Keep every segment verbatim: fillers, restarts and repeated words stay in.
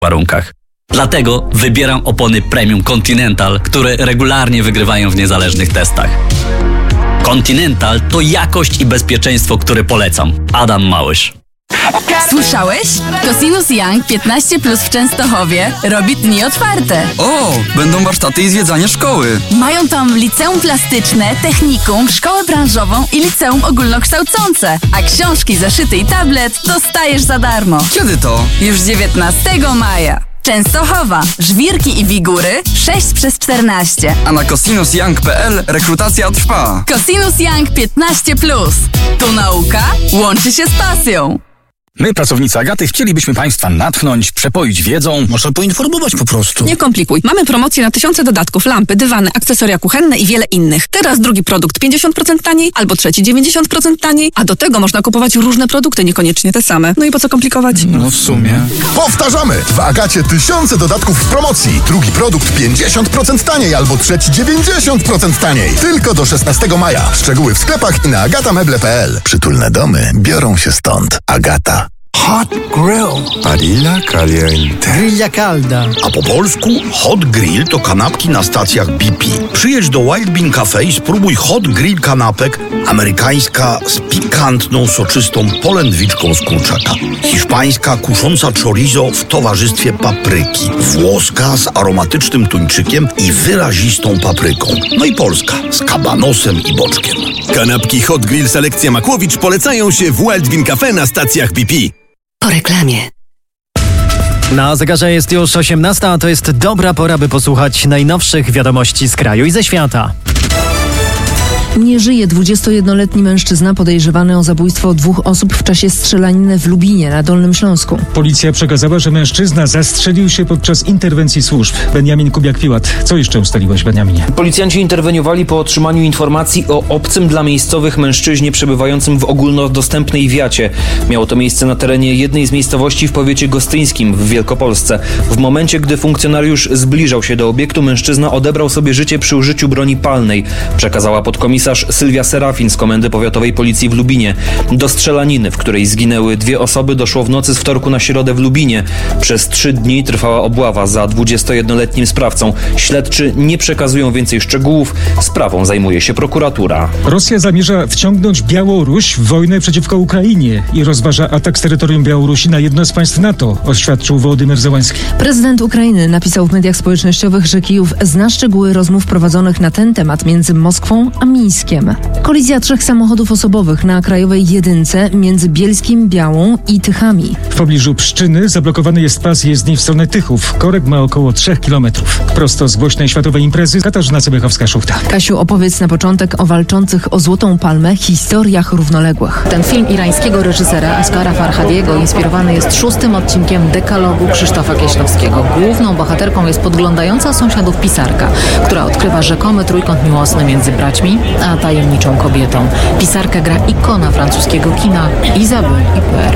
warunkach. Dlatego wybieram opony Premium Continental, które regularnie wygrywają w niezależnych testach. Continental to jakość i bezpieczeństwo, które polecam. Adam Małysz. Słyszałeś? Cosinus Young piętnaście plus w Częstochowie robi dni otwarte. O, będą warsztaty i zwiedzanie szkoły. Mają tam liceum plastyczne, technikum, szkołę branżową i liceum ogólnokształcące. A książki, zeszyty i tablet dostajesz za darmo. Kiedy to? Już dziewiętnastego maja. Częstochowa, Żwirki i Wigury sześć przez czternaście. A na cosinus young kropka p l rekrutacja trwa. Cosinus Young piętnaście plus. Tu nauka łączy się z pasją. My, pracownicy Agaty, chcielibyśmy Państwa natchnąć, przepoić wiedzą. Można poinformować po prostu. Nie komplikuj. Mamy promocję na tysiące dodatków, lampy, dywany, akcesoria kuchenne i wiele innych. Teraz drugi produkt pięćdziesiąt procent taniej, albo trzeci dziewięćdziesiąt procent taniej, a do tego można kupować różne produkty, niekoniecznie te same. No i po co komplikować? No w sumie. Powtarzamy! W Agacie tysiące dodatków w promocji. Drugi produkt pięćdziesiąt procent taniej, albo trzeci dziewięćdziesiąt procent taniej. Tylko do szesnastego maja. Szczegóły w sklepach i na agatameble kropka p l. Przytulne domy biorą się stąd. Agata. Hot grill. Barilla caliente. Grilla calda. A po polsku hot grill to kanapki na stacjach B P. Przyjedź do Wild Bean Cafe i spróbuj hot grill kanapek. Amerykańska z pikantną, soczystą polędwiczką z kurczaka. Hiszpańska kusząca chorizo w towarzystwie papryki. Włoska z aromatycznym tuńczykiem i wyrazistą papryką. No i polska z kabanosem i boczkiem. Kanapki hot grill selekcja Makłowicz polecają się w Wild Bean Cafe na stacjach B P. Po reklamie. Na zegarze jest już osiemnasta, a to jest dobra pora, by posłuchać najnowszych wiadomości z kraju i ze świata. Nie żyje dwudziestojednoletni mężczyzna podejrzewany o zabójstwo dwóch osób w czasie strzelaniny w Lubinie na Dolnym Śląsku. Policja przekazała, że mężczyzna zastrzelił się podczas interwencji służb. Benjamin Kubiak-Piłat. Co jeszcze ustaliłeś, Benjaminie? Policjanci interweniowali po otrzymaniu informacji o obcym dla miejscowych mężczyźnie przebywającym w ogólnodostępnej wiacie. Miało to miejsce na terenie jednej z miejscowości w powiecie gostyńskim w Wielkopolsce. W momencie, gdy funkcjonariusz zbliżał się do obiektu, mężczyzna odebrał sobie życie przy użyciu broni palnej. Przekazała podkomisarz Sylwia Serafin z Komendy Powiatowej Policji w Lubinie. Do strzelaniny, w której zginęły dwie osoby, doszło w nocy z wtorku na środę w Lubinie. Przez trzy dni trwała obława za dwudziestojednoletnim sprawcą. Śledczy nie przekazują więcej szczegółów. Sprawą zajmuje się prokuratura. Rosja zamierza wciągnąć Białoruś w wojnę przeciwko Ukrainie i rozważa atak z terytorium Białorusi na jedno z państw NATO, oświadczył Wołodymyr Zełański. Prezydent Ukrainy napisał w mediach społecznościowych, że Kijów zna szczegóły rozmów prowadzonych na ten temat między Moskwą a Mińskiem. Kolizja trzech samochodów osobowych na krajowej jedynce między Bielskiem, Białą i Tychami. W pobliżu Pszczyny zablokowany jest pas jezdni w stronę Tychów. Korek ma około trzech kilometrów. Prosto z głośnej światowej imprezy Katarzyna Cebechowska-Szuchta. Kasiu, opowiedz na początek o walczących o Złotą Palmę historiach równoległych. Ten film irańskiego reżysera Asghara Farhadiego inspirowany jest szóstym odcinkiem Dekalogu Krzysztofa Kieślowskiego. Główną bohaterką jest podglądająca sąsiadów pisarka, która odkrywa rzekomy trójkąt miłosny między braćmi a tajemniczą kobietą. Pisarkę gra ikona francuskiego kina Isabelle Huppert.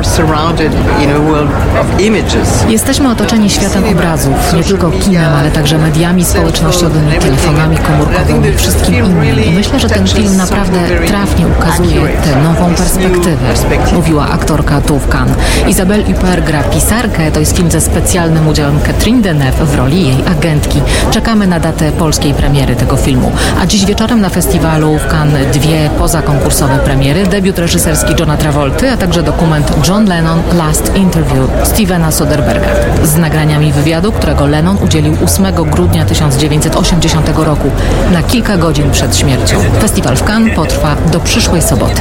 Jesteśmy otoczeni światem obrazów, nie tylko kinem, ale także mediami społecznościowymi, telefonami komórkowymi, wszystkim innym. I myślę, że ten film naprawdę trafnie ukazuje tę nową perspektywę, mówiła aktorka Tuve Khan. Isabelle Huppert gra pisarkę, to jest film ze specjalnym udziałem Catherine Deneuve w roli jej agentki. Czekamy na datę polskiej premiery tego filmu. A dziś wieczorem na festiwalu w Cannes dwie pozakonkursowe premiery, debiut reżyserski Johna Travolty, a także dokument John Lennon Last Interview Stevena Soderbergha z nagraniami wywiadu, którego Lennon udzielił ósmego grudnia tysiąc dziewięćset osiemdziesiątego roku, na kilka godzin przed śmiercią. Festiwal w Cannes potrwa do przyszłej soboty.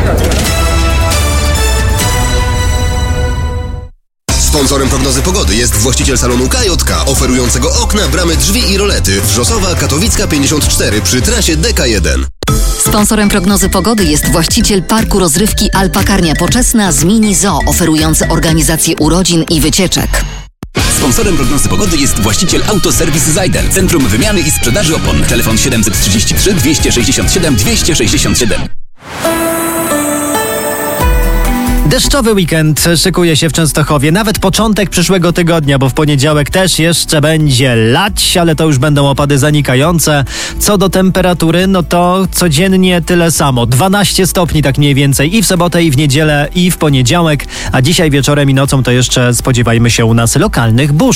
Sponsorem prognozy pogody jest właściciel salonu K J K, oferującego okna, bramy, drzwi i rolety. Wrzosowa, Katowicka pięćdziesiąt cztery przy trasie D K jeden. Sponsorem prognozy pogody jest właściciel parku rozrywki Alpakarnia Poczesna z Mini Zoo, oferujący organizację urodzin i wycieczek. Sponsorem prognozy pogody jest właściciel Autoserwis Zajder, centrum wymiany i sprzedaży opon. Telefon siedemset trzydzieści trzy dwieście sześćdziesiąt siedem dwieście sześćdziesiąt siedem. Deszczowy weekend szykuje się w Częstochowie, nawet początek przyszłego tygodnia, bo w poniedziałek też jeszcze będzie lać, ale to już będą opady zanikające. Co do temperatury, no to codziennie tyle samo, dwanaście stopni tak mniej więcej i w sobotę, i w niedzielę, i w poniedziałek, a dzisiaj wieczorem i nocą to jeszcze spodziewajmy się u nas lokalnych burz.